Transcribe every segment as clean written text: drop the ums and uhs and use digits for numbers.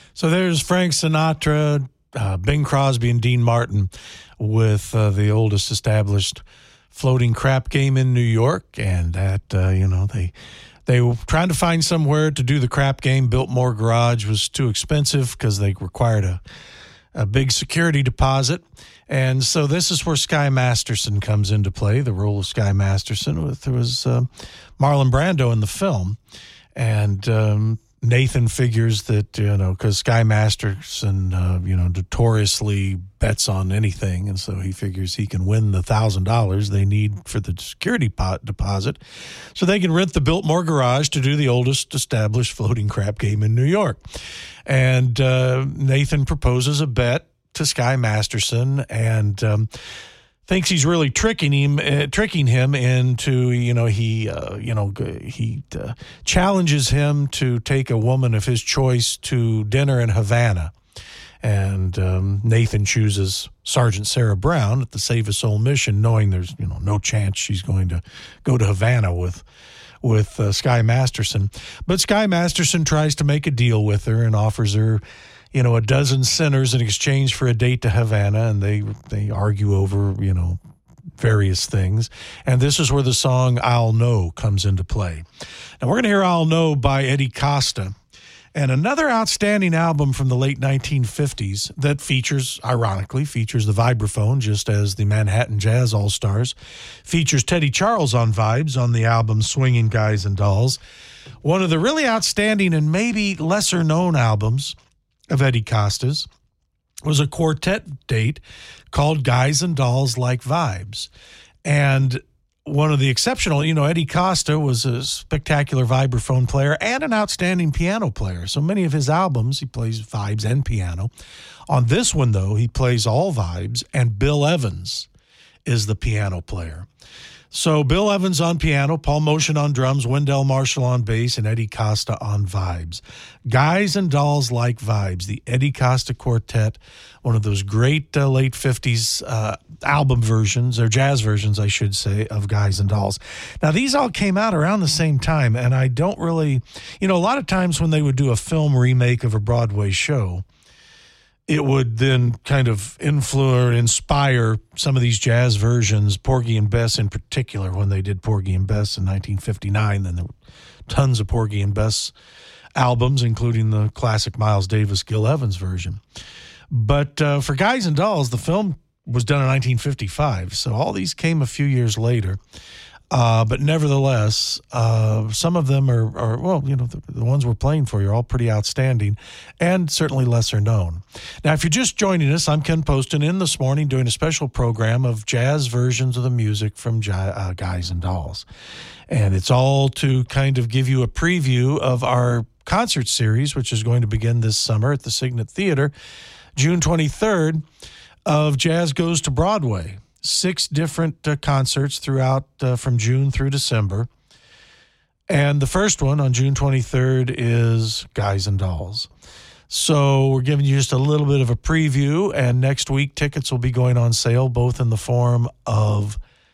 So there's Frank Sinatra, Bing Crosby, and Dean Martin with the oldest established floating crap game in New York. And that, they were trying to find somewhere to do the crap game. Biltmore Garage was too expensive because they required a big security deposit. And so this is where Sky Masterson comes into play, the role of Sky Masterson. There was Marlon Brando in the film. And Nathan figures that, because Sky Masterson, notoriously bets on anything. And so he figures he can win the $1,000 they need for the security deposit so they can rent the Biltmore Garage to do the oldest established floating crap game in New York. And Nathan proposes a bet to Sky Masterson and thinks he's really tricking him into, he challenges him to take a woman of his choice to dinner in Havana. And Nathan chooses Sergeant Sarah Brown at the Save a Soul mission, knowing there's, no chance she's going to go to Havana with Sky Masterson. But Sky Masterson tries to make a deal with her and offers her a dozen sinners in exchange for a date to Havana, and they argue over, various things. And this is where the song I'll Know comes into play. Now, we're going to hear I'll Know by Eddie Costa, and another outstanding album from the late 1950s that ironically features the vibraphone, just as the Manhattan Jazz All-Stars features Teddy Charles on vibes on the album Swinging Guys and Dolls. One of the really outstanding and maybe lesser-known albums of Eddie Costa's was a quartet date called Guys and Dolls Like Vibes. And one of the exceptional, Eddie Costa was a spectacular vibraphone player and an outstanding piano player. So many of his albums, he plays vibes and piano. On this one, though, he plays all vibes, and Bill Evans is the piano player. So Bill Evans on piano, Paul Motion on drums, Wendell Marshall on bass, and Eddie Costa on vibes. Guys and Dolls Like Vibes, the Eddie Costa Quartet, one of those great late 50s album versions, or jazz versions, I should say, of Guys and Dolls. Now, these all came out around the same time, and I don't really, a lot of times when they would do a film remake of a Broadway show, it would then kind of inspire some of these jazz versions, Porgy and Bess in particular. When they did Porgy and Bess in 1959, then there were tons of Porgy and Bess albums, including the classic Miles Davis, Gil Evans version. But for Guys and Dolls, the film was done in 1955, so all these came a few years later. But nevertheless, some of them are the ones we're playing for you are all pretty outstanding and certainly lesser known. Now, if you're just joining us, I'm Ken Poston in this morning doing a special program of jazz versions of the music from Guys and Dolls. And it's all to kind of give you a preview of our concert series, which is going to begin this summer at the Signet Theater, June 23rd, of Jazz Goes to Broadway. 6 different concerts throughout from June through December. And the first one on June 23rd is Guys and Dolls. So we're giving you just a little bit of a preview, and next week tickets will be going on sale, both in the form of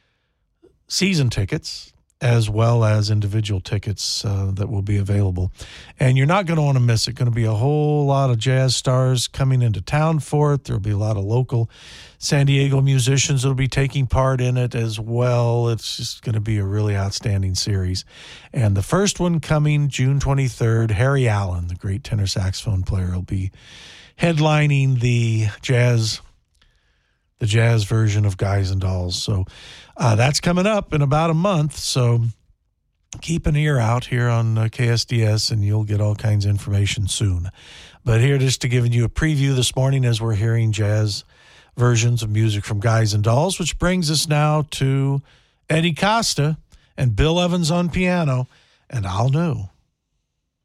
season tickets as well as individual tickets that will be available. And you're not going to want to miss it. Going to be a whole lot of jazz stars coming into town for it. There'll be a lot of local San Diego musicians that will be taking part in it as well. It's just going to be a really outstanding series. And the first one coming June 23rd, Harry Allen, the great tenor saxophone player, will be headlining the jazz version of Guys and Dolls. So that's coming up in about a month. So keep an ear out here on KSDS, and you'll get all kinds of information soon. But here just to give you a preview this morning as we're hearing jazz versions of music from Guys and Dolls, which brings us now to Eddie Costa and Bill Evans on piano, and I'll Know.